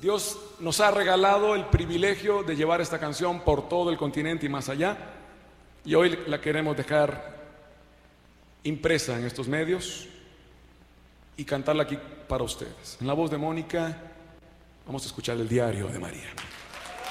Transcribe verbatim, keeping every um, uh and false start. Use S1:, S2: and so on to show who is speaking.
S1: Dios nos ha regalado el privilegio de llevar esta canción por todo el continente y más allá, y hoy la queremos dejar impresa en estos medios y cantarla aquí para ustedes. En la voz de Mónica vamos a escuchar el diario de María.